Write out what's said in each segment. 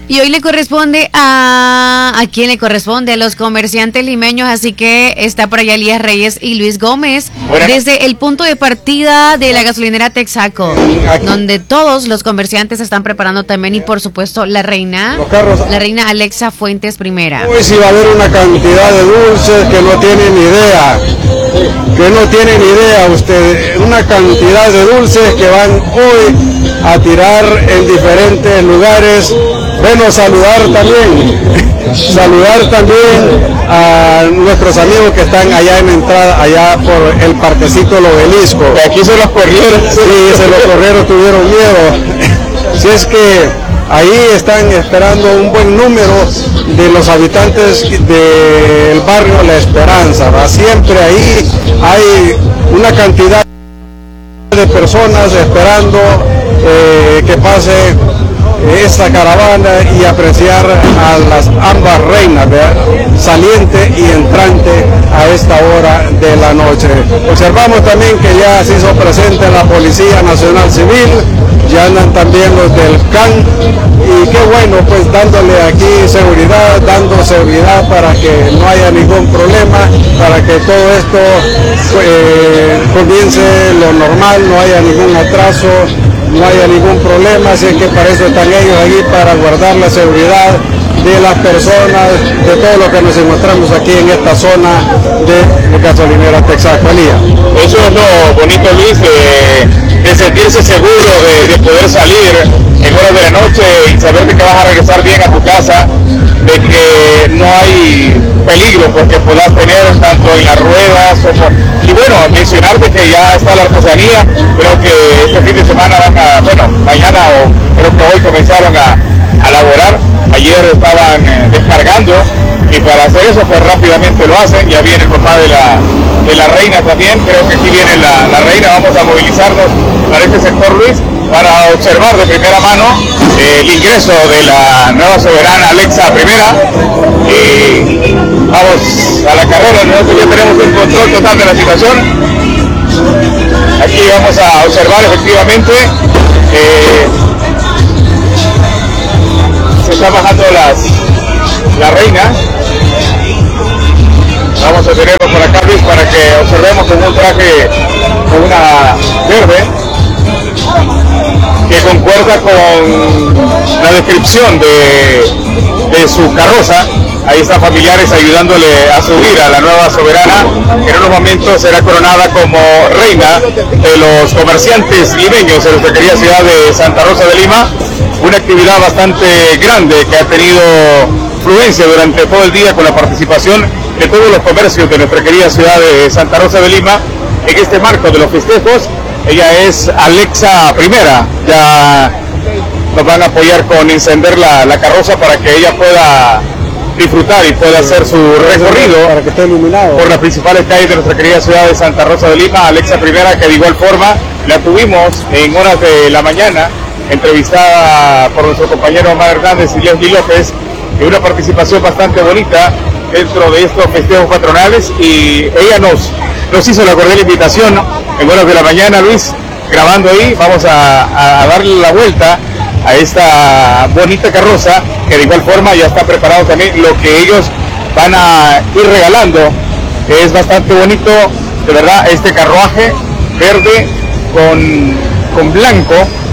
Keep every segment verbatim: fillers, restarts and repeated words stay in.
Y hoy le corresponde a... ¿A quién le corresponde? A los comerciantes limeños, así que está por allá Elías Reyes y Luis Gómez, bueno, desde el punto de partida de la gasolinera Texaco, donde todos los comerciantes se están preparando también, y por supuesto la reina, la reina Alexa Fuentes Primera. Hoy sí va a haber una cantidad de dulces que no tienen idea, que no tienen idea usted, una cantidad de dulces que van hoy a tirar en diferentes lugares. Bueno, saludar también, saludar también a nuestros amigos que están allá en entrada, allá por el parquecito del Obelisco. Aquí se los corrieron. Sí, se los corrieron, tuvieron miedo. Si es que ahí están esperando un buen número de los habitantes del barrio La Esperanza, ¿va? Siempre ahí hay una cantidad de personas esperando eh, que pase esta caravana y apreciar a las ambas reinas, ¿verdad? Saliente y entrante a esta hora de la noche. Observamos también que ya se hizo presente la Policía Nacional Civil, ya andan también los del C A N, y qué bueno, pues dándole aquí seguridad, dando seguridad para que no haya ningún problema, para que todo esto eh, comience lo normal, no haya ningún atraso, no haya ningún problema, así que para eso están ellos allí, para guardar la seguridad de las personas, de todo lo que nos encontramos aquí en esta zona de gasolinera Texaco. Elías. Eso es lo bonito, Luis, de, de sentirse seguro, de, de poder salir en horas de la noche y saber que vas a regresar bien a tu casa, de que no hay peligro porque puedas tener tanto en las ruedas como... Y bueno, mencionarte que ya está la artesanía, creo que este fin de semana van a, bueno, mañana o creo que hoy comenzaron a, a laborar, ayer estaban eh, descargando, y para hacer eso pues rápidamente lo hacen. Ya viene el papá de la, de la reina también, creo que aquí viene la, la reina, vamos a movilizarnos para este sector, Luis, para observar de primera mano eh, el ingreso de la nueva soberana Alexa Primera. Y vamos a la carrera, nosotros ya tenemos un control total de la situación. Aquí vamos a observar efectivamente, eh, se está bajando las, la reina. Vamos a tenerlo por acá, Luis, para que observemos con un traje, con una verde, que concuerda con la descripción de, de su carroza. Ahí están familiares ayudándole a subir a la nueva soberana, que en unos momentos será coronada como reina de los comerciantes limeños en nuestra querida ciudad de Santa Rosa de Lima. Una actividad bastante grande que ha tenido fluencia durante todo el día con la participación de todos los comercios de nuestra querida ciudad de Santa Rosa de Lima en este marco de los festejos. Ella es Alexa Primera, ya nos van a apoyar con encender la, la carroza para que ella pueda disfrutar y pueda hacer su recorrido para que esté iluminado por las principales calles de nuestra querida ciudad de Santa Rosa de Lima. Alexa Primera, que de igual forma la tuvimos en horas de la mañana, entrevistada por nuestro compañero Omar Hernández y Leslie López, en una participación bastante bonita dentro de estos festejos patronales, y ella nos, nos hizo la cordial invitación en horas de la mañana, Luis, grabando ahí. Vamos a, a darle la vuelta a esta bonita carroza, que de igual forma ya está preparado también lo que ellos van a ir regalando. Es bastante bonito, de verdad, este carruaje verde con, con blanco,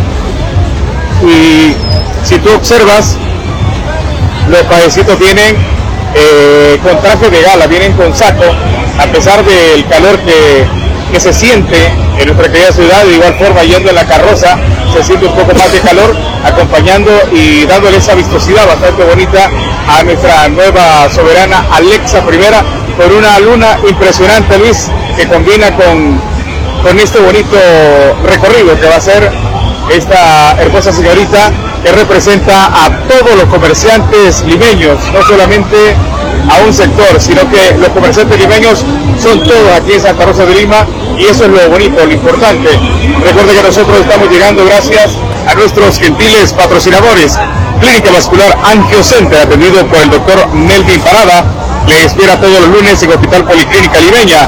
y si tú observas, los pajecitos vienen eh, con traje de gala, vienen con saco, a pesar del calor que, que se siente en nuestra querida ciudad. De igual forma, yendo en la carroza, se siente un poco más de calor, acompañando y dándole esa vistosidad bastante bonita a nuestra nueva soberana Alexa Primera, por una luna impresionante, Luis, que combina con, con este bonito recorrido que va a ser esta hermosa señorita, que representa a todos los comerciantes limeños, no solamente a un sector, sino que los comerciantes limeños son todos aquí en Santa Rosa de Lima, y eso es lo bonito, lo importante. Recuerde que nosotros estamos llegando gracias a nuestros gentiles patrocinadores. Clínica Vascular Angiocenter, atendido por el doctor Melvin Parada, le espera todos los lunes en Hospital Policlínica Limeña.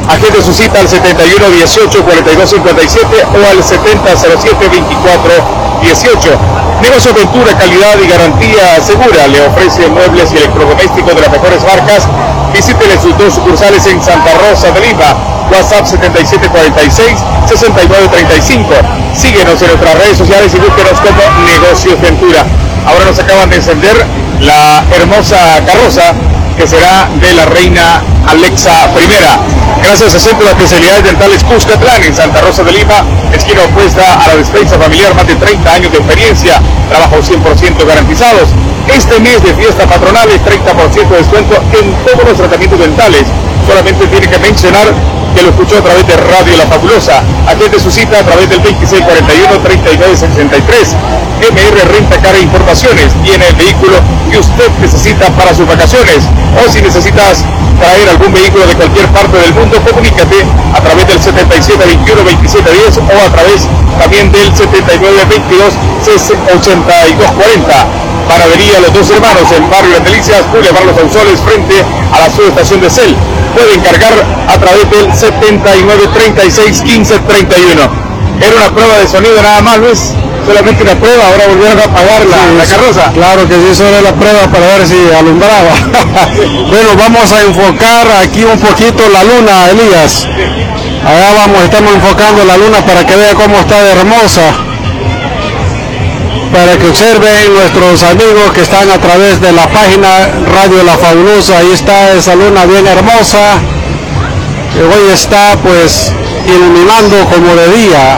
Agende su cita al setenta y uno dieciocho cuarenta y dos cincuenta y siete o al setenta cero siete veinticuatro dieciocho. Negocio Ventura, calidad y garantía segura. Le ofrece muebles y electrodomésticos de las mejores marcas. Visítele sus dos sucursales en Santa Rosa de Lima. WhatsApp setenta y siete cuarenta y seis sesenta y nueve treinta y cinco. Síguenos en nuestras redes sociales y búsquenos como Negocios Ventura. Ahora nos acaban de encender la hermosa carroza que será de la reina Alexa primera. Gracias a Centro de Especialidades Dentales Cuscatlán en Santa Rosa de Lima, esquina opuesta a la despensa familiar, más de treinta años de experiencia, trabajos cien por ciento garantizados. Este mes de fiesta patronal es treinta por ciento de descuento en todos los tratamientos dentales. Solamente tiene que mencionar que lo escuchó a través de Radio La Fabulosa. Agende su cita a través del veintiséis cuarenta y uno treinta y nueve sesenta y tres. M R Renta Car e Importaciones tiene el vehículo que usted necesita para sus vacaciones. O si necesitas traer algún vehículo de cualquier parte del mundo, comunícate a través del setenta y siete veintiuno veintisiete diez o a través también del setenta y nueve veintidós ochenta y dos cuarenta. Panadería Los Dos Hermanos en Barrio Las Delicias, Boulevard Los Ausoles, frente a la subestación de Cel. Pueden cargar a través del setenta y nueve treinta y seis quince treinta y uno. Era una prueba de sonido nada más, Luis. Solamente una prueba, ahora volvieron a apagar la, sí, la carroza. Claro que sí, solo era la prueba para ver si alumbraba. Bueno, vamos a enfocar aquí un poquito la luna, Elías. Allá vamos, estamos enfocando la luna para que vea cómo está de hermosa. Para que observen nuestros amigos que están a través de la página Radio La Fabulosa. Ahí está esa luna bien hermosa, que hoy está pues iluminando como de día.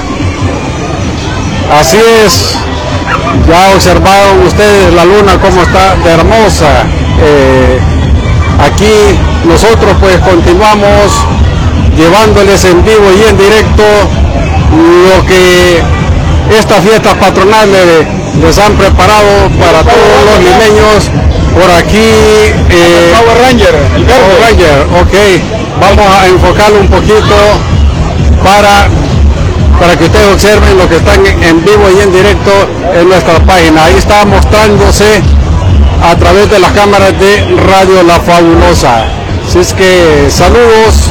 Así es, ya observaron ustedes la luna como está de hermosa. Eh, aquí nosotros pues continuamos llevándoles en vivo y en directo lo que estas fiestas patronales les han preparado para todos los limeños. Por aquí eh, el Power Ranger, el Power Ranger, ok, vamos a enfocarlo un poquito para para que ustedes observen lo que están en vivo y en directo en nuestra página. Ahí está mostrándose a través de las cámaras de Radio La Fabulosa. Así es que saludos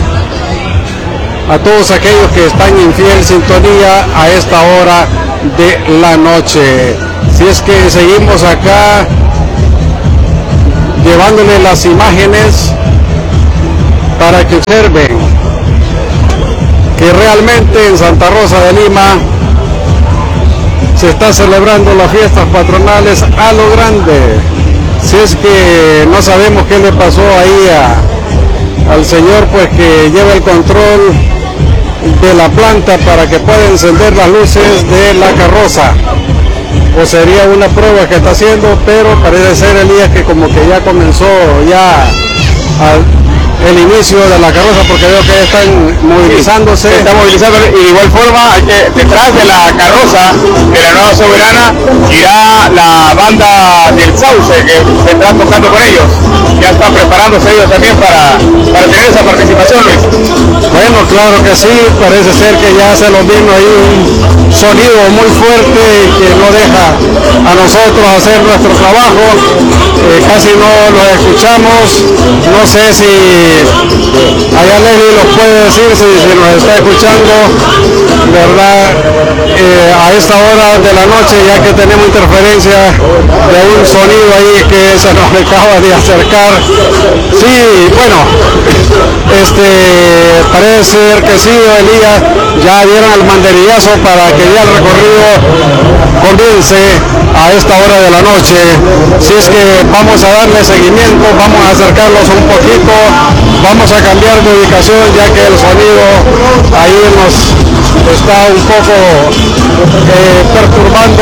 a todos aquellos que están en fiel sintonía a esta hora de la noche. Si es que seguimos acá llevándole las imágenes para que observen que realmente en Santa Rosa de Lima se está celebrando las fiestas patronales a lo grande. Si es que no sabemos qué le pasó ahí a, al señor pues que lleva el control de la planta para que pueda encender las luces de la carroza, o sería una prueba que está haciendo, pero parece ser, Elías, que como que ya comenzó ya a el inicio de la carroza, porque veo que están movilizándose. Sí, se está movilizando, y de igual forma hay que, detrás de la carroza de la Nueva Soberana irá la banda del Sauce, que vendrá tocando con ellos. Ya están preparándose ellos también para, para tener esa participación, Luis. Bueno, claro que sí, parece ser que ya se nos vino ahí un sonido muy fuerte que no deja a nosotros hacer nuestro trabajo. Eh, casi no lo escuchamos, no sé si allá Leslie los puede decir si, si nos está escuchando, ¿verdad? Eh, a esta hora de la noche, ya que tenemos interferencia de un sonido ahí que se nos acaba de acercar. Sí, bueno, este parece ser que sí, Elías, ya dieron el banderillazo para que ya el recorrido comience a esta hora de la noche. Si es que vamos a darle seguimiento, vamos a acercarlos un poquito, vamos a cambiar de ubicación ya que el sonido ahí nos está un poco eh, perturbando.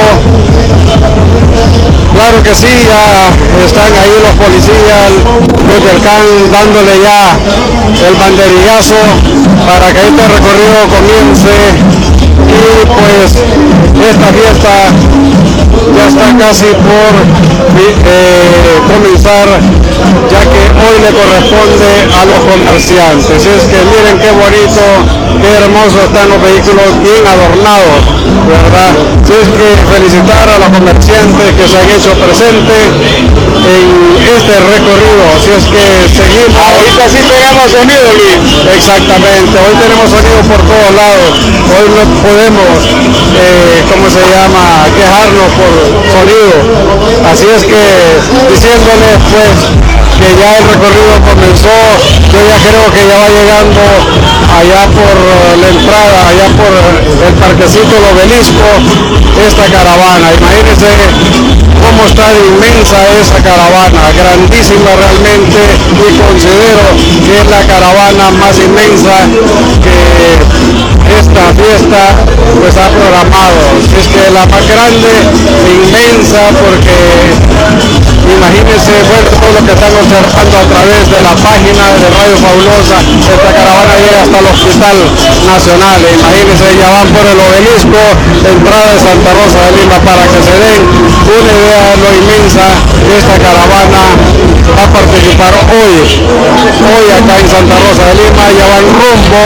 Claro que sí, ya están ahí los policías, los del C A N dándole ya el banderillazo para que este recorrido comience, y pues esta fiesta ya está casi por eh, comenzar, ya que hoy le corresponde a los comerciantes. Es que miren qué bonito, qué hermoso están los vehículos bien adornados ¿verdad? Sí, es que felicitar a los comerciantes que se han hecho presentes en este recorrido, si es que seguimos. Ahorita sí tenemos sonido, Luis. Exactamente, hoy tenemos sonido por todos lados, hoy no podemos, eh, ¿cómo se llama?, quejarnos por sonido, así es que diciéndoles pues que ya el recorrido comenzó, yo ya creo que ya va llegando allá por la entrada, allá por el parquecito del Obelisco, esta caravana. Imagínense cómo está de inmensa esa caravana, grandísima realmente, y considero que es la caravana más inmensa que esta fiesta pues ha programado. Es que la más grande, inmensa, porque imagínense, bueno, todo lo que están observando a través de la página de Radio Fabulosa, esta caravana llega hasta el Hospital Nacional. Imagínense, ya van por el Obelisco, entrada de Santa Rosa de Lima, para que se den una idea de lo inmensa que esta caravana va a participar hoy, hoy acá en Santa Rosa de Lima. Ya van rumbo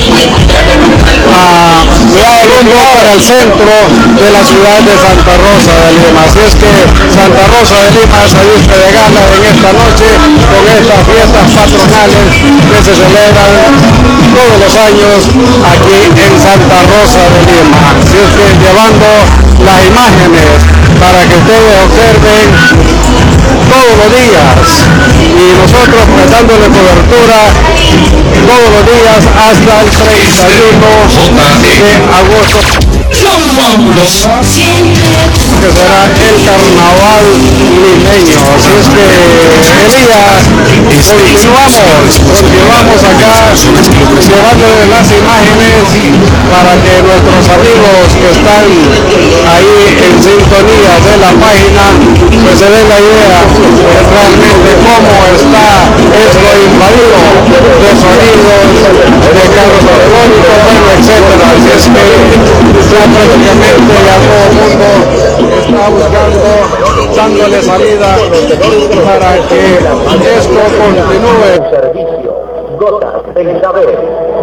a, rumbo para el centro de la ciudad de Santa Rosa de Lima. Así es que Santa Rosa de Lima se viste de gala en esta noche con estas fiestas patronales que se celebran todos los años aquí en Santa Rosa de Lima. Así es que llevando las imágenes para que ustedes observen todos los días, y nosotros pues dándole cobertura todos los días hasta el treinta y uno de agosto, que será el carnaval limeño. Así es que, Elías, continuamos, continuamos acá llevándoles las imágenes para que nuestros amigos que están ahí en sintonía de la página pues se den la idea de realmente cómo está esto invadido de sonidos, de carros electrónicos, bueno, etcétera. Así es que ya prácticamente ya todo el mundo está buscando, dándole salida para que esto continúe. Servicio, gotas del saber.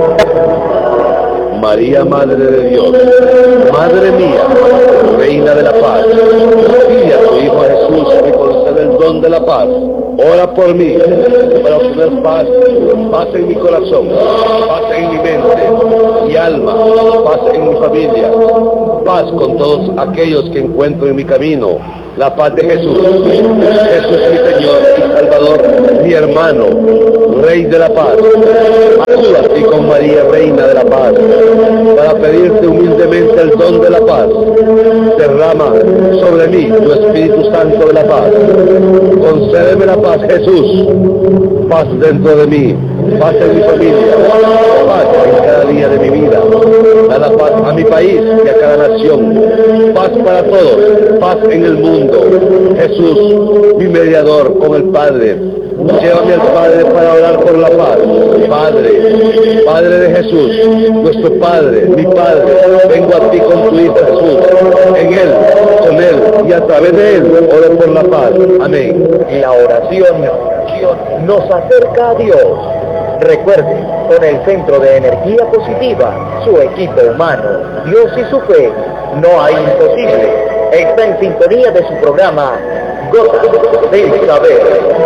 María, Madre de Dios, Madre mía, Reina de la Paz, pide a tu Hijo Jesús que conceda el don de la paz. Ora por mí, para obtener paz, paz en mi corazón, paz en mi mente y alma, paz en mi familia, paz con todos aquellos que encuentro en mi camino, la paz de Jesús. Jesús mi Señor y Salvador, mi hermano, Rey de la paz. Acudo a ti con María, Reina de la paz, para pedirte humildemente el don de la paz. Derrama sobre mí tu Espíritu Santo de la paz. Concédeme la paz, Jesús. Paz dentro de mí, paz en mi familia, paz en cada día de mi vida. Da la paz a mi país y a cada nación. Paz para todos, paz en el mundo. Jesús, mi mediador con el Padre. Llévame al Padre para orar por la paz. Padre, Padre de Jesús, nuestro Padre, mi Padre, vengo a ti con tu Hijo Jesús. En Él, con Él y a través de Él, oro por la paz. Amén. La oración nos acerca a Dios. Recuerde, con el Centro de Energía Positiva, su equipo humano, Dios y su fe, no hay imposible. Está en sintonía de su programa Gotas del Saber.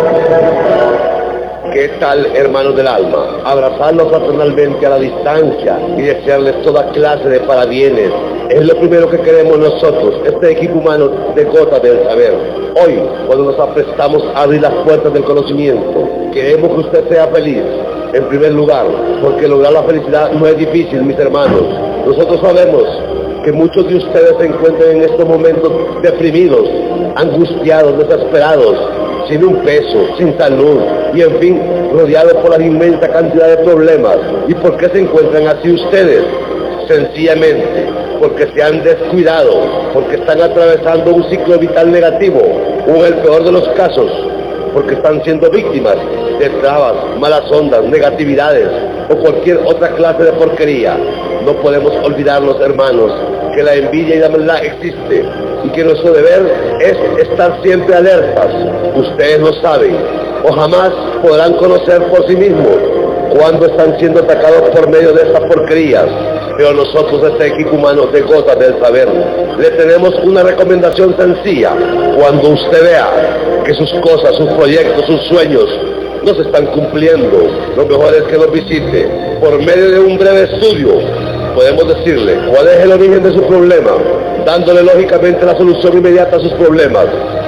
¿Qué tal, hermanos del alma? Abrazarlos fraternalmente a la distancia y desearles toda clase de parabienes. Es lo primero que queremos nosotros, este equipo humano de Gotas del Saber. Hoy, cuando nos aprestamos a abrir las puertas del conocimiento, queremos que usted sea feliz. En primer lugar, porque lograr la felicidad no es difícil, mis hermanos. Nosotros sabemos que muchos de ustedes se encuentran en estos momentos deprimidos, angustiados, desesperados, sin un peso, sin salud y en fin, rodeados por la inmensa cantidad de problemas. ¿Y por qué se encuentran así ustedes? Sencillamente porque se han descuidado, porque están atravesando un ciclo vital negativo, o en el peor de los casos, porque están siendo víctimas de trabas, malas ondas, negatividades o cualquier otra clase de porquería. No podemos olvidarnos, hermanos, que la envidia y la maldad existe y que nuestro deber es estar siempre alertas. Ustedes lo saben o jamás podrán conocer por sí mismos cuando están siendo atacados por medio de estas porquerías. Pero nosotros, este equipo humano de Gotas del Saber, le tenemos una recomendación sencilla. Cuando usted vea que sus cosas, sus proyectos, sus sueños no se están cumpliendo, lo mejor es que nos visite. Por medio de un breve estudio, podemos decirle cuál es el origen de su problema, dándole lógicamente la solución inmediata a sus problemas.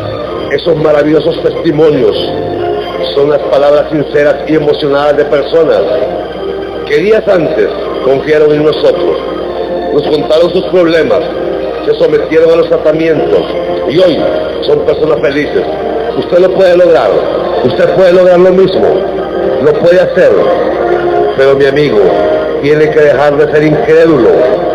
Esos maravillosos testimonios son las palabras sinceras y emocionadas de personas que días antes confiaron en nosotros, nos contaron sus problemas, se sometieron a los tratamientos y hoy son personas felices. Usted lo puede lograr, usted puede lograr lo mismo, lo puede hacer, pero mi amigo, tiene que dejar de ser incrédulo.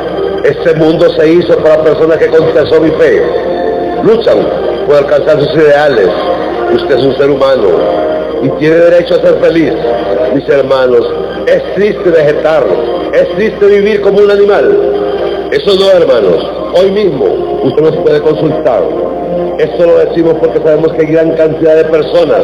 Este mundo se hizo para personas que con tesón y fe luchan por alcanzar sus ideales. Usted es un ser humano y tiene derecho a ser feliz. Mis hermanos, es triste vegetar, es triste vivir como un animal. Eso no, hermanos. Hoy mismo usted nos puede consultar. Esto lo decimos porque sabemos que hay gran cantidad de personas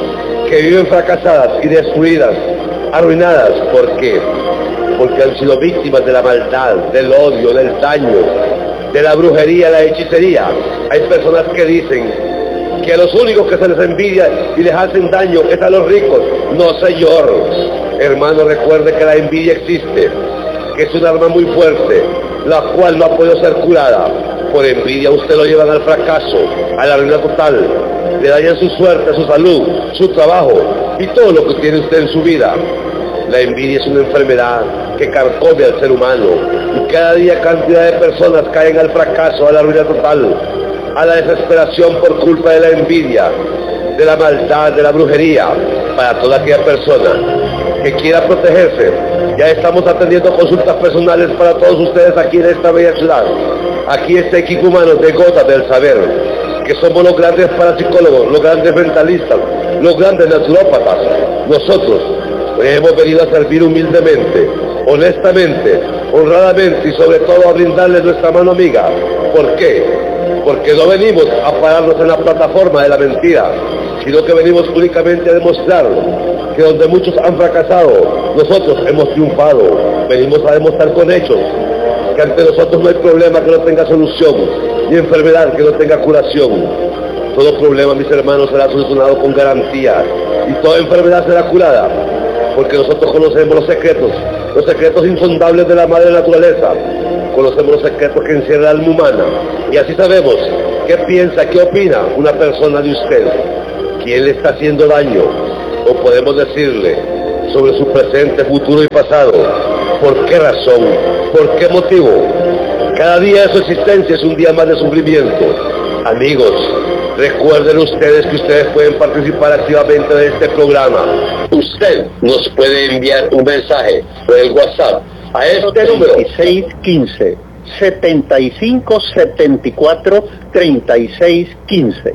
que viven fracasadas y destruidas, arruinadas. ¿Por qué? Porque han sido víctimas de la maldad, del odio, del daño, de la brujería, la hechicería. Hay personas que dicen que a los únicos que se les envidia y les hacen daño es a los ricos. No, señor. Hermano, recuerde que la envidia existe, que es un arma muy fuerte, la cual no ha podido ser curada. Por envidia usted lo llevan al fracaso, a la ruina total. Le dañan su suerte, su salud, su trabajo y todo lo que tiene usted en su vida. La envidia es una enfermedad que carcome al ser humano y cada día cantidad de personas caen al fracaso, a la ruina total, a la desesperación por culpa de la envidia, de la maldad, de la brujería. Para toda aquella persona que quiera protegerse, ya estamos atendiendo consultas personales para todos ustedes aquí en esta bella ciudad. Aquí este equipo humano de Gotas del Saber, que somos los grandes parapsicólogos, los grandes mentalistas, los grandes naturópatas. Nosotros hemos venido a servir humildemente, honestamente, honradamente y sobre todo a brindarles nuestra mano amiga. ¿Por qué? Porque no venimos a pararnos en la plataforma de la mentira, sino que venimos únicamente a demostrar que donde muchos han fracasado, nosotros hemos triunfado. Venimos a demostrar con hechos que ante nosotros no hay problema que no tenga solución, ni enfermedad que no tenga curación. Todo problema, mis hermanos, será solucionado con garantía, y toda enfermedad será curada, porque nosotros conocemos los secretos, los secretos insondables de la madre naturaleza. Conocemos los secretos que encierra la alma humana, y así sabemos qué piensa, qué opina una persona de usted, quién le está haciendo daño, o podemos decirle sobre su presente, futuro y pasado, por qué razón, por qué motivo. Cada día de su existencia es un día más de sufrimiento. Amigos, recuerden ustedes que ustedes pueden participar activamente de este programa. Usted nos puede enviar un mensaje por el WhatsApp a este número seis quince, setenta y cinco setenta y cuatro, treinta y seis quince.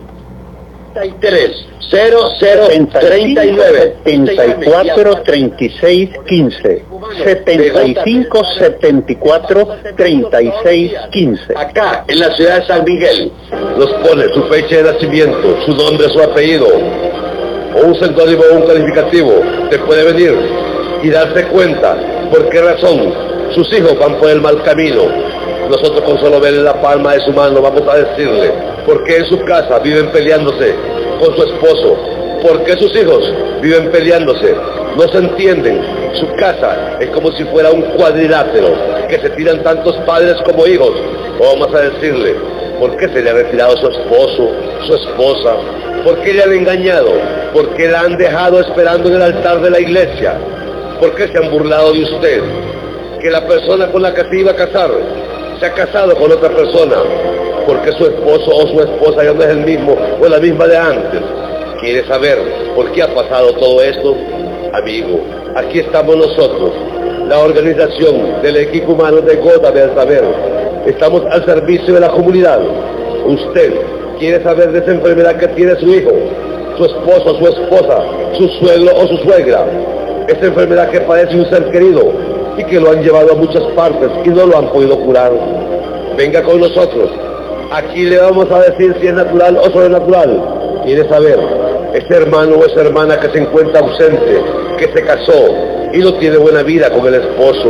tres cero cero treinta y nueve setenta y cuatro treinta y seis quince, setenta y cinco setenta y cuatro treinta y seis quince. Acá en la ciudad de San Miguel nos pone su fecha de nacimiento, su nombre, su apellido, o un seudónimo o un calificativo. Te puede venir y darse cuenta por qué razón sus hijos van por el mal camino. Nosotros con solo verle la palma de su mano vamos a decirle por qué en su casa viven peleándose con su esposo, por qué sus hijos viven peleándose, no se entienden. Su casa es como si fuera un cuadrilátero que se tiran tantos padres como hijos. O vamos a decirle por qué se le ha retirado su esposo, su esposa, por qué le han engañado, por qué la han dejado esperando en el altar de la iglesia, por qué se han burlado de usted, que la persona con la que se iba a casar se ha casado con otra persona, porque su esposo o su esposa ya no es el mismo o la misma de antes. ¿Quiere saber por qué ha pasado todo esto? Amigo, aquí estamos nosotros, la organización del equipo humano de Gotas del Saber. Estamos al servicio de la comunidad. Usted quiere saber de esa enfermedad que tiene su hijo, su esposo, su esposa, su suegro o su suegra, esa enfermedad que padece un ser querido y que lo han llevado a muchas partes y no lo han podido curar. Venga con nosotros. Aquí le vamos a decir si es natural o sobrenatural. ¿Quiere saber? Ese hermano o esa hermana que se encuentra ausente, que se casó y no tiene buena vida con el esposo,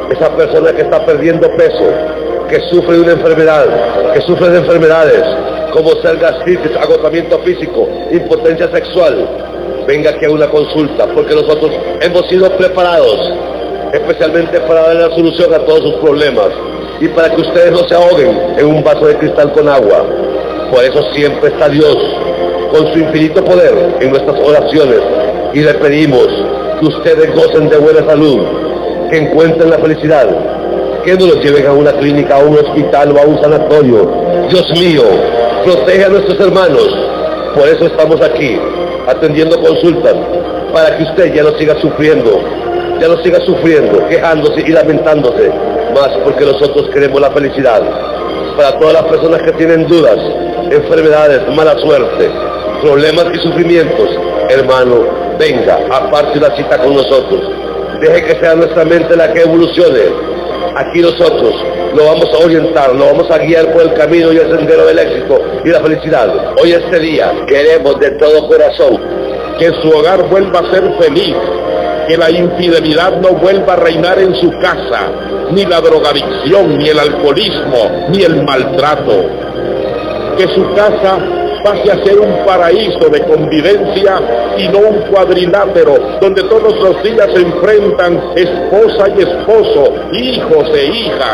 esa persona que está perdiendo peso, que sufre de una enfermedad, que sufre de enfermedades como ser gastritis, agotamiento físico, impotencia sexual, venga aquí a una consulta, porque nosotros hemos sido preparados especialmente para dar la solución a todos sus problemas y para que ustedes no se ahoguen en un vaso de cristal con agua. Por eso siempre está Dios con su infinito poder en nuestras oraciones, y le pedimos que ustedes gocen de buena salud, que encuentren la felicidad, que no los lleven a una clínica, a un hospital o a un sanatorio. Dios mío, protege a nuestros hermanos. Por eso estamos aquí, atendiendo consultas, para que usted ya no siga sufriendo, ya no siga sufriendo, quejándose y lamentándose, más porque nosotros queremos la felicidad. Para todas las personas que tienen dudas, enfermedades, mala suerte, problemas y sufrimientos, hermano, venga, aparte una cita con nosotros. Deje que sea nuestra mente la que evolucione. Aquí nosotros lo vamos a orientar, lo vamos a guiar por el camino y el sendero del éxito y la felicidad. Hoy este día queremos de todo corazón que su hogar vuelva a ser feliz, que la infidelidad no vuelva a reinar en su casa, ni la drogadicción, ni el alcoholismo, ni el maltrato. Que su casa pase a ser un paraíso de convivencia y no un cuadrilátero donde todos los días se enfrentan esposa y esposo, hijos e hijas.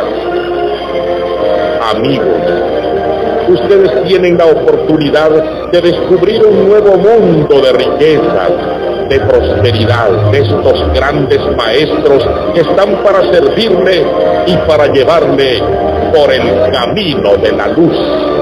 Amigos, ustedes tienen la oportunidad de descubrir un nuevo mundo de riquezas, de prosperidad, de estos grandes maestros que están para servirle y para llevarle por el camino de la luz.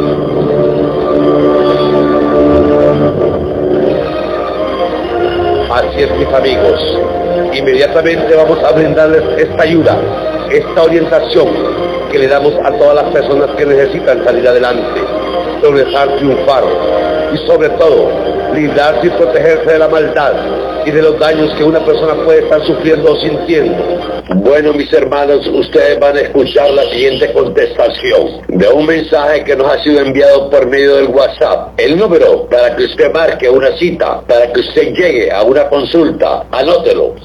Así es, mis amigos, inmediatamente vamos a brindarles esta ayuda, esta orientación que le damos a todas las personas que necesitan salir adelante, progresar, triunfar y sobre todo blindarse y protegerse de la maldad y de los daños que una persona puede estar sufriendo o sintiendo. Bueno, mis hermanos, ustedes van a escuchar la siguiente contestación de un mensaje que nos ha sido enviado por medio del WhatsApp. El número para que usted marque una cita, para que usted llegue a una consulta, anótelo.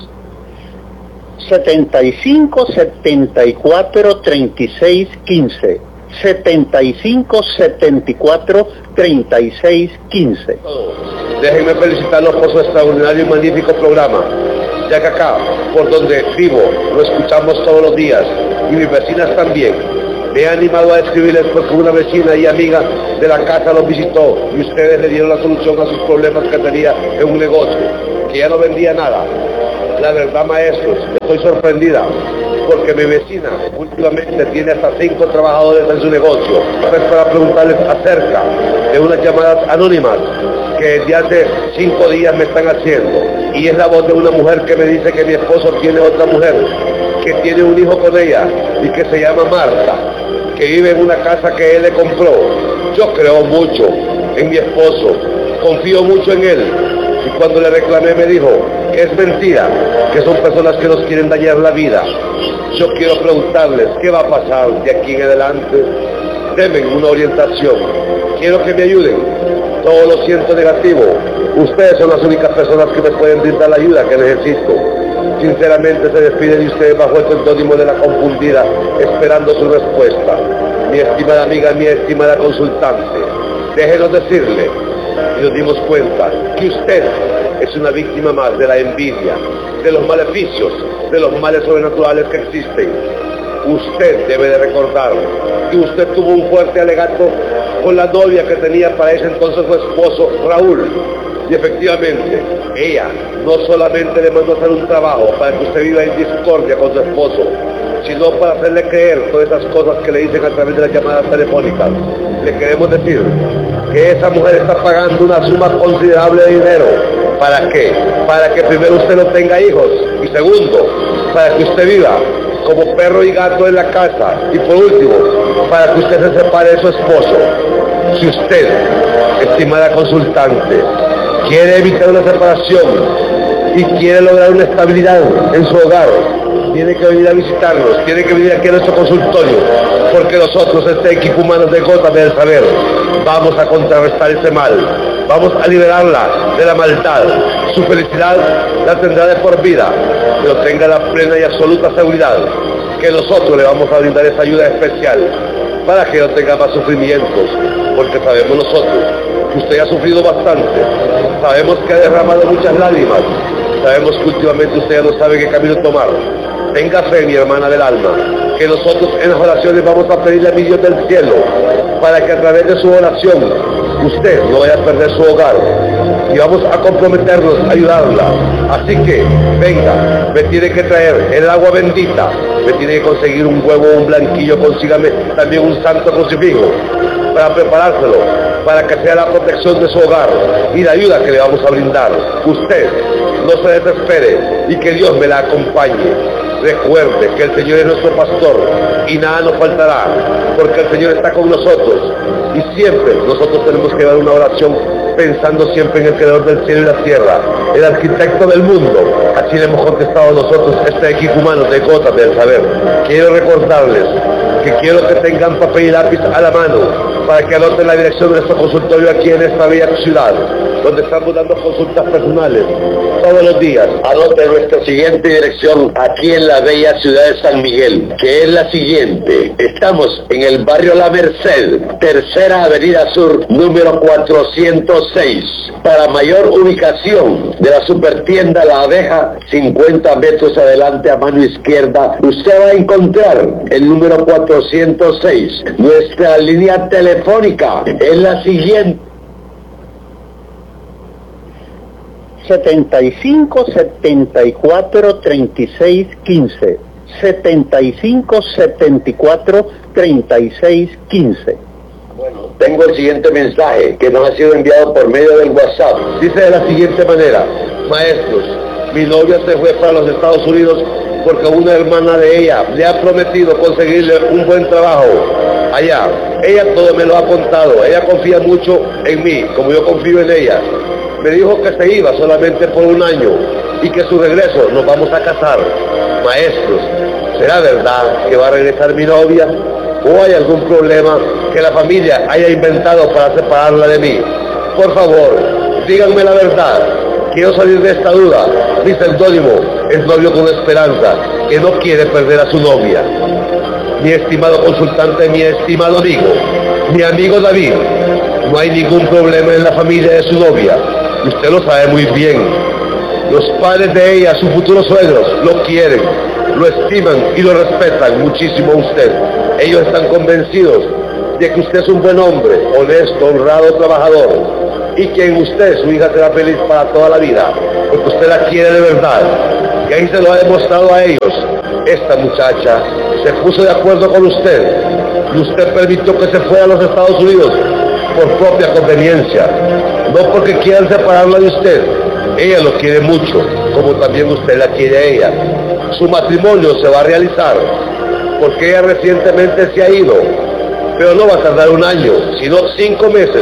setenta y cinco, setenta y cuatro, treinta y seis, quince. setenta y cinco, setenta y cuatro, treinta y seis, quince. Déjenme felicitarlos por su extraordinario y magnífico programa, ya que acá, por donde vivo, lo escuchamos todos los días, y mis vecinas también. Me he animado a escribirles porque una vecina y amiga de la casa los visitó, y ustedes le dieron la solución a sus problemas que tenía en un negocio, que ya no vendía nada. La verdad, maestros, estoy sorprendida, porque mi vecina últimamente tiene hasta cinco trabajadores en su negocio. Es para preguntarles acerca de unas llamadas anónimas que desde hace cinco días me están haciendo. Y es la voz de una mujer que me dice que mi esposo tiene otra mujer, que tiene un hijo con ella y que se llama Marta, que vive en una casa que él le compró. Yo creo mucho en mi esposo, confío mucho en él. Y cuando le reclamé me dijo que es mentira, que son personas que nos quieren dañar la vida. Yo quiero preguntarles, ¿qué va a pasar de aquí en adelante? Denme una orientación. Quiero que me ayuden. Todo lo siento negativo. Ustedes son las únicas personas que me pueden brindar la ayuda que necesito. Sinceramente se despide de ustedes bajo el seudónimo de la confundida, esperando su respuesta. Mi estimada amiga, mi estimada consultante, déjenos decirle, y nos dimos cuenta, que usted es una víctima más de la envidia, de los maleficios, de los males sobrenaturales que existen. Usted debe de recordar que usted tuvo un fuerte alegato con la novia que tenía para ese entonces su esposo, Raúl. Y efectivamente, ella no solamente le mandó a hacer un trabajo para que usted viva en discordia con su esposo, sino para hacerle creer todas esas cosas que le dicen a través de las llamadas telefónicas. Le queremos decir que esa mujer está pagando una suma considerable de dinero. ¿Para qué? Para que primero usted no tenga hijos, y segundo, para que usted viva como perro y gato en la casa, y por último, para que usted se separe de su esposo. Si usted, estimada consultante, quiere evitar una separación y quiere lograr una estabilidad en su hogar, tiene que venir a visitarnos, tiene que venir aquí a nuestro consultorio, porque nosotros, este equipo humano de Gotas del Saber, vamos a contrarrestar ese mal, vamos a liberarla de la maldad. Su felicidad la tendrá de por vida, pero tenga la plena y absoluta seguridad que nosotros le vamos a brindar esa ayuda especial para que no tenga más sufrimientos, porque sabemos nosotros que usted ha sufrido bastante, sabemos que ha derramado muchas lágrimas, sabemos que últimamente usted ya no sabe qué camino tomar. Tenga fe, mi hermana del alma, que nosotros en las oraciones vamos a pedirle a mi Dios del cielo para que a través de su oración usted no vaya a perder su hogar, y vamos a comprometernos a ayudarla. Así que venga, me tiene que traer el agua bendita, me tiene que conseguir un huevo, un blanquillo, consígame también un santo crucifijo para preparárselo, para que sea la protección de su hogar y la ayuda que le vamos a brindar. Usted no se desespere y que Dios me la acompañe. Recuerde que el Señor es nuestro pastor y nada nos faltará, porque el Señor está con nosotros, y siempre nosotros tenemos que dar una oración pensando siempre en el creador del cielo y la tierra, el arquitecto del mundo. Así le hemos contestado nosotros, este equipo humano de Gotas del Saber. Quiero recordarles que quiero que tengan papel y lápiz a la mano para que anoten la dirección de nuestro consultorio aquí en esta bella ciudad, donde estamos dando consultas personales todos los días. Anote nuestra siguiente dirección aquí en la bella ciudad de San Miguel, que es la siguiente. Estamos en el barrio La Merced, tercera avenida sur, número cuatrocientos seis. Para mayor ubicación de la supertienda La Abeja, cincuenta metros adelante a mano izquierda, usted va a encontrar el número cuatrocientos seis. Nuestra línea telefónica es la siguiente: setenta y cinco, setenta y cuatro, treinta y seis, quince. setenta y cinco, setenta y cuatro, treinta y seis, quince. Bueno, tengo el siguiente mensaje que nos ha sido enviado por medio del WhatsApp. Dice de la siguiente manera: maestros, mi novia se fue para los Estados Unidos porque una hermana de ella le ha prometido conseguirle un buen trabajo allá. Ella todo me lo ha contado, ella confía mucho en mí, como yo confío en ella. Me dijo que se iba solamente por un año y que su regreso nos vamos a casar. Maestros, ¿será verdad que va a regresar mi novia? ¿O hay algún problema que la familia haya inventado para separarla de mí? Por favor, díganme la verdad. Quiero salir de esta duda. Mi seudónimo es novio con esperanza, que no quiere perder a su novia. Mi estimado consultante, mi estimado amigo, mi amigo David, no hay ningún problema en la familia de su novia. Y usted lo sabe muy bien. Los padres de ella, sus futuros suegros, lo quieren, lo estiman y lo respetan muchísimo a usted. Ellos están convencidos de que usted es un buen hombre, honesto, honrado, trabajador, y que en usted su hija será feliz para toda la vida, porque usted la quiere de verdad. Y ahí se lo ha demostrado a ellos. Esta muchacha se puso de acuerdo con usted, y usted permitió que se fuera a los Estados Unidos por propia conveniencia, no porque quieran separarla de usted. Ella lo quiere mucho, como también usted la quiere a ella. Su matrimonio se va a realizar, porque ella recientemente se ha ido, pero no va a tardar un año, sino cinco meses.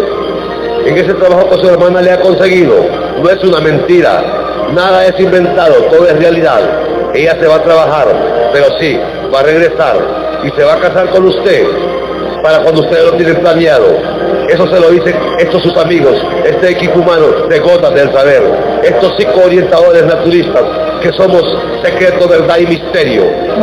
En ese trabajo que su hermana le ha conseguido, no es una mentira, nada es inventado, todo es realidad. Ella se va a trabajar, pero sí, va a regresar y se va a casar con usted para cuando ustedes lo tienen planeado. Eso se lo dicen estos sus amigos, este equipo humano de Gotas del Saber, estos psicoorientadores naturistas, que somos secreto, verdad y misterio.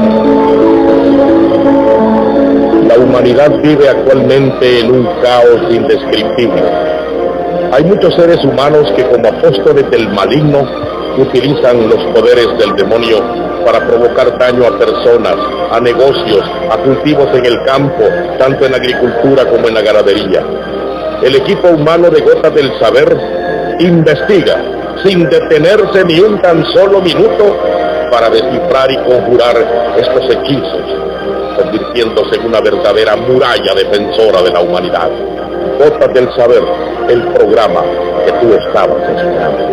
La humanidad vive actualmente en un caos indescriptible. Hay muchos seres humanos que, como apóstoles del maligno, utilizan los poderes del demonio para provocar daño a personas, a negocios, a cultivos en el campo, tanto en la agricultura como en la ganadería. El equipo humano de Gotas del Saber investiga, sin detenerse ni un tan solo minuto, para descifrar y conjurar estos hechizos, convirtiéndose en una verdadera muralla defensora de la humanidad. Gotas del Saber, el programa que tú estabas esperando.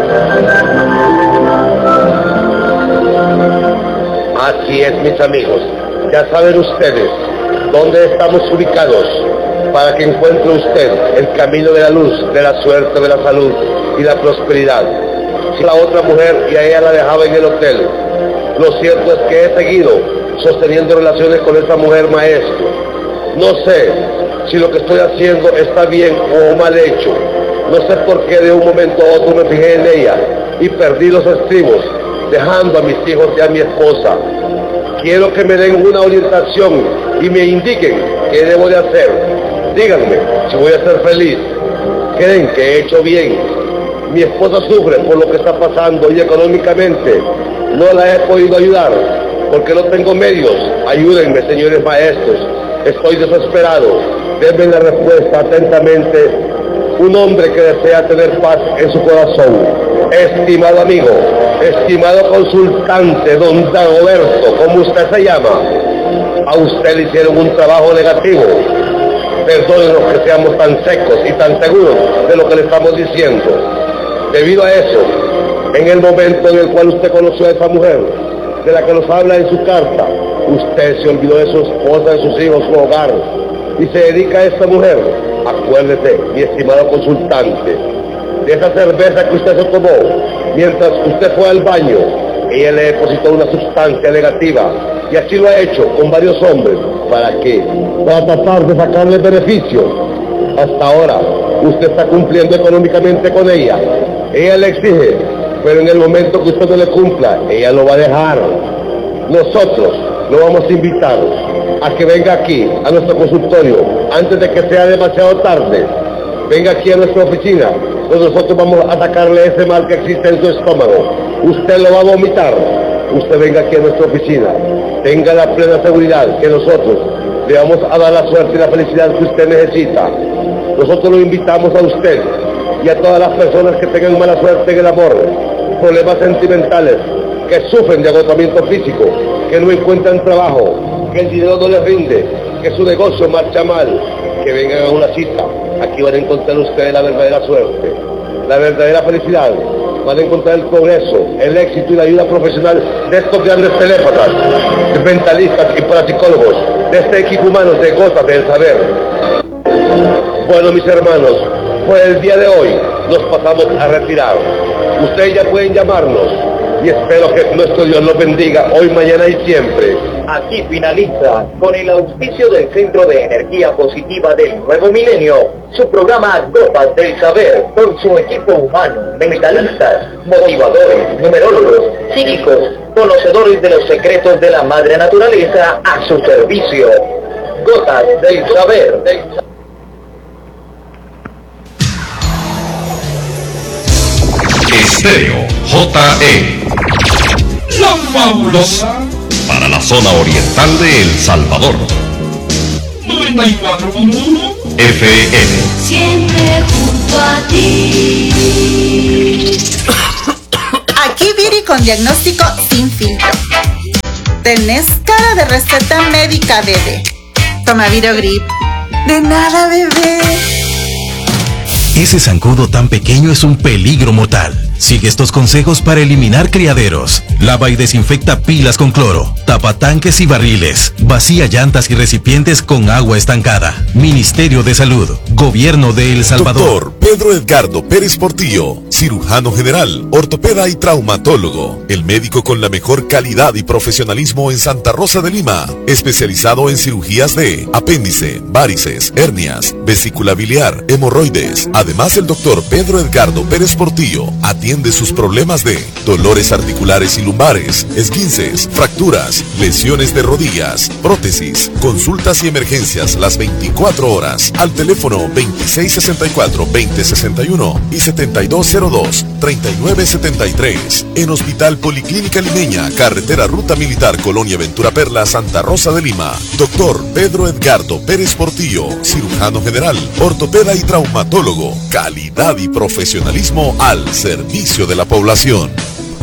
Así es, mis amigos. Ya saben ustedes dónde estamos ubicados para que encuentre usted el camino de la luz, de la suerte, de la salud y la prosperidad. Si la otra mujer y a ella la dejaba en el hotel, lo cierto es que he seguido sosteniendo relaciones con esa mujer, maestro. No sé si lo que estoy haciendo está bien o mal hecho. No sé por qué de un momento a otro me fijé en ella y perdí los estribos, dejando a mis hijos y a mi esposa. quiero que me den una orientación y me indiquen qué debo de hacer. Díganme si voy a ser feliz. ¿Creen que he hecho bien? Mi esposa sufre por lo que está pasando y económicamente no la he podido ayudar porque no tengo medios. Ayúdenme, señores maestros. Estoy desesperado. Denme la respuesta atentamente. Un hombre que desea tener paz en su corazón. Estimado amigo, estimado consultante, don Dagoberto, como usted se llama, a usted le hicieron un trabajo negativo. Perdónenos que seamos tan secos y tan seguros de lo que le estamos diciendo. Debido a eso, en el momento en el cual usted conoció a esa mujer, de la que nos habla en su carta, usted se olvidó de su esposa, de sus hijos, su hogar, y se dedica a esta mujer. Acuérdese, mi estimado consultante, de esa cerveza que usted se tomó mientras usted fue al baño, ella le depositó una sustancia negativa, y así lo ha hecho con varios hombres. ¿Para qué? Para tratar de sacarle beneficio. Hasta ahora, usted está cumpliendo económicamente con ella. Ella le exige, pero en el momento que usted no le cumpla, ella lo va a dejar. Nosotros lo vamos a invitar a que venga aquí, a nuestro consultorio, antes de que sea demasiado tarde. Venga aquí a nuestra oficina, donde nosotros vamos a sacarle ese mal que existe en su estómago. Usted lo va a vomitar. Usted venga aquí a nuestra oficina. Tenga la plena seguridad que nosotros le vamos a dar la suerte y la felicidad que usted necesita. Nosotros lo invitamos a usted y a todas las personas que tengan mala suerte en el amor, problemas sentimentales, que sufren de agotamiento físico, que no encuentran trabajo, que el dinero no les rinde, que su negocio marcha mal, que vengan a una cita. Aquí van a encontrar ustedes la verdadera suerte, la verdadera felicidad. Van a encontrar el progreso, el éxito y la ayuda profesional de estos grandes telépatas, mentalistas y parapsicólogos, de este equipo humano de Gotas del Saber. Bueno, mis hermanos, por el día de hoy nos pasamos a retirar. Ustedes ya pueden llamarnos y espero que nuestro Dios los bendiga hoy, mañana y siempre. Aquí finaliza, con el auspicio del Centro de Energía Positiva del Nuevo Milenio, su programa Gotas del Saber, con su equipo humano, mentalistas, motivadores, numerólogos, psíquicos, conocedores de los secretos de la Madre Naturaleza a su servicio. Gotas del Saber. Estéreo J E, la fabulosa, para la zona oriental de El Salvador. noventa y cuatro punto uno F M. Siempre junto a ti. Aquí Viri con diagnóstico sin filtro. ¿Tenés cara de receta médica, bebé? Toma Virogrip. De nada, bebé. Ese zancudo tan pequeño es un peligro mortal. Sigue estos consejos para eliminar criaderos. Lava y desinfecta pilas con cloro. Tapa tanques y barriles. Vacía llantas y recipientes con agua estancada. Ministerio de Salud. Gobierno de El Salvador. Doctor Pedro Edgardo Pérez Portillo, cirujano general, ortopeda y traumatólogo. El médico con la mejor calidad y profesionalismo en Santa Rosa de Lima. Especializado en cirugías de apéndice, varices, hernias, vesícula biliar, hemorroides. Además, el doctor Pedro Edgardo Pérez Portillo atiende sus problemas de dolores articulares y lumbares, esguinces, fracturas, lesiones de rodillas, prótesis, consultas y emergencias las veinticuatro horas al teléfono veintiséis sesenta y cuatro, veinte sesenta y uno y setenta y dos cero dos, treinta y nueve setenta y tres. En Hospital Policlínica Limeña, carretera Ruta Militar, Colonia Ventura Perla, Santa Rosa de Lima. Doctor Pedro Edgardo Pérez Portillo, cirujano general, ortopeda y traumatólogo. Calidad y profesionalismo al servicio de la población.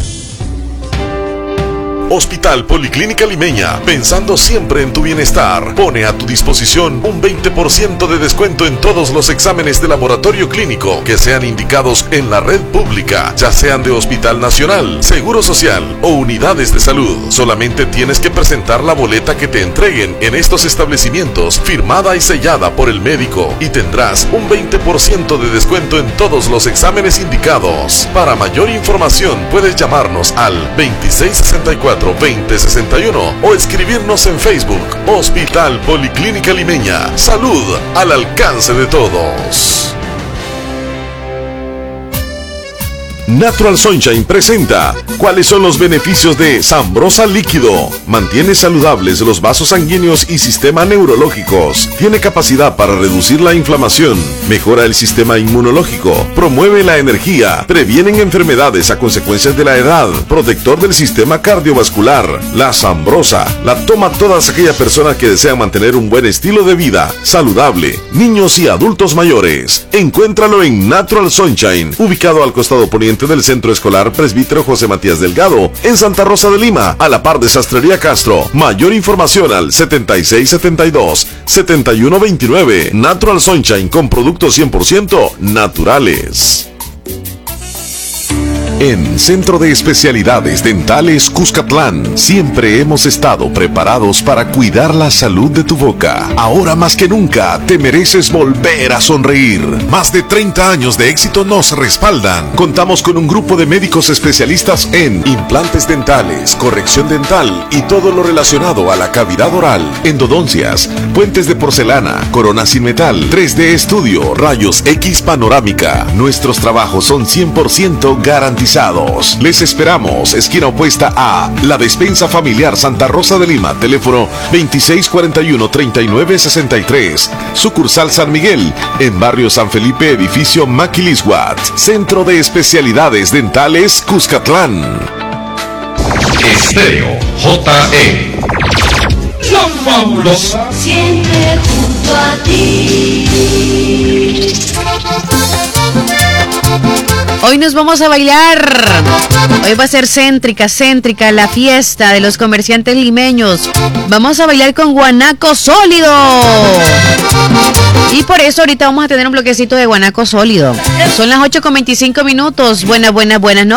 Hospital Policlínica Limeña, pensando siempre en tu bienestar, pone a tu disposición un veinte por ciento de descuento en todos los exámenes de laboratorio clínico que sean indicados en la red pública, ya sean de Hospital Nacional, Seguro Social o unidades de salud. Solamente tienes que presentar la boleta que te entreguen en estos establecimientos, firmada y sellada por el médico, y tendrás un veinte por ciento de descuento en todos los exámenes indicados. Para mayor información puedes llamarnos al veintiséis sesenta y cuatro, veinte sesenta y uno o escribirnos en Facebook. Hospital Policlínica Limeña. Salud al alcance de todos. Natural Sunshine presenta ¿cuáles son los beneficios de Sambrosa Líquido? Mantiene saludables los vasos sanguíneos y sistema neurológicos. Tiene capacidad para reducir la inflamación, mejora el sistema inmunológico, promueve la energía, previenen enfermedades a consecuencias de la edad, protector del sistema cardiovascular. La Sambrosa la toma todas aquellas personas que desean mantener un buen estilo de vida saludable, niños y adultos mayores. Encuéntralo en Natural Sunshine, ubicado al costado poniente del Centro Escolar Presbítero José Matías Delgado, en Santa Rosa de Lima, a la par de Sastrería Castro. Mayor información al setenta y seis setenta y dos, setenta y uno veintinueve. Natural Sunshine, con productos cien por ciento naturales. En Centro de Especialidades Dentales Cuscatlán, siempre hemos estado preparados para cuidar la salud de tu boca. Ahora más que nunca, te mereces volver a sonreír. Más de treinta años de éxito nos respaldan. Contamos con un grupo de médicos especialistas en implantes dentales, corrección dental y todo lo relacionado a la cavidad oral, endodoncias, puentes de porcelana, corona sin metal, tres D estudio, rayos X panorámica. Nuestros trabajos son cien por ciento garantizados. Les esperamos, esquina opuesta a La Despensa Familiar Santa Rosa de Lima, teléfono veintiséis cuarenta y uno, treinta y nueve sesenta y tres, sucursal San Miguel, en barrio San Felipe, edificio Maquilisguat, Centro de Especialidades Dentales Cuscatlán. Estéreo J E, la fabulosa, siempre junto a ti. Hoy nos vamos a bailar. Hoy va a ser céntrica, céntrica la fiesta de los comerciantes limeños. Vamos a bailar con guanaco sólido. Y por eso ahorita vamos a tener un bloquecito de guanaco sólido. Son las ocho con veinticinco minutos. Buenas, buenas, buenas noches.